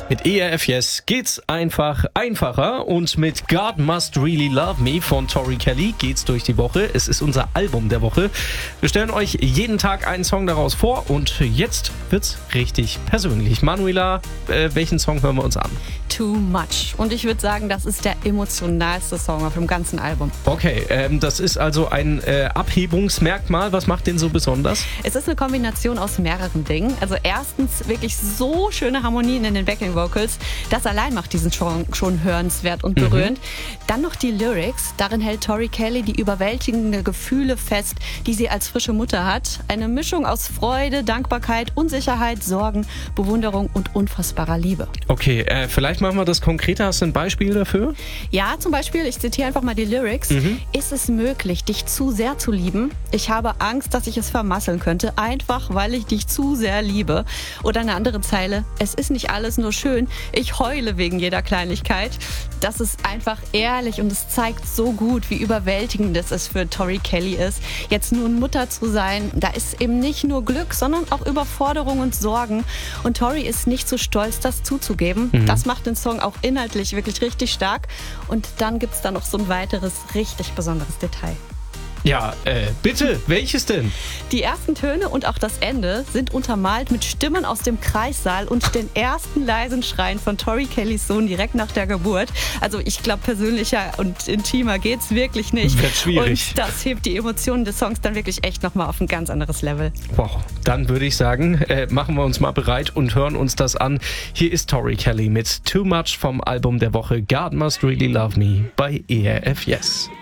Mit ERF Yes geht's einfach einfacher und mit God Must Really Love Me von Tori Kelly geht's durch die Woche. Es ist unser Album der Woche. Wir stellen euch jeden Tag einen Song daraus vor und jetzt wird's richtig persönlich. Manuela, welchen Song hören wir uns an? Too Much. Und ich würde sagen, das ist der emotionalste Song auf dem ganzen Album. Okay, das ist also ein Abhebungsmerkmal. Was macht den so besonders? Es ist eine Kombination aus mehreren Dingen. Also erstens wirklich so schöne Harmonien in den Backing Vocals. Das allein macht diesen Song schon hörenswert und berührend. Dann noch die Lyrics. Darin hält Tori Kelly die überwältigende Gefühle fest, die sie als frische Mutter hat. Eine Mischung aus Freude, Dankbarkeit, Unsicherheit, Sorgen, Bewunderung und unfassbarer Liebe. Okay, vielleicht machen wir das konkreter. Hast du ein Beispiel dafür? Ja, zum Beispiel, ich zitiere einfach mal die Lyrics. Ist es möglich, dich zu sehr zu lieben? Ich habe Angst, dass ich es vermasseln könnte, einfach weil ich dich zu sehr liebe. Oder eine andere Zeile. Es ist nicht alles nur schön. Ich heule wegen jeder Kleinigkeit. Das ist einfach ehrlich und es zeigt so gut, wie überwältigend es für Tori Kelly ist. Jetzt nun Mutter zu sein, da ist eben nicht nur Glück, sondern auch Überforderung und Sorgen. Und Tori ist nicht so stolz, das zuzugeben. Das macht den Song auch inhaltlich wirklich richtig stark. Und dann gibt es da noch so ein weiteres, richtig besonderes Detail. Ja, bitte, welches denn? Die ersten Töne und auch das Ende sind untermalt mit Stimmen aus dem Kreissaal und den ersten leisen Schreien von Tori Kellys Sohn direkt nach der Geburt. Also ich glaube, persönlicher und intimer geht's wirklich nicht. Wird schwierig. Und das hebt die Emotionen des Songs dann wirklich echt nochmal auf ein ganz anderes Level. Wow, dann würde ich sagen, machen wir uns mal bereit und hören uns das an. Hier ist Tori Kelly mit Too Much vom Album der Woche God Must Really Love Me bei ERF Yes.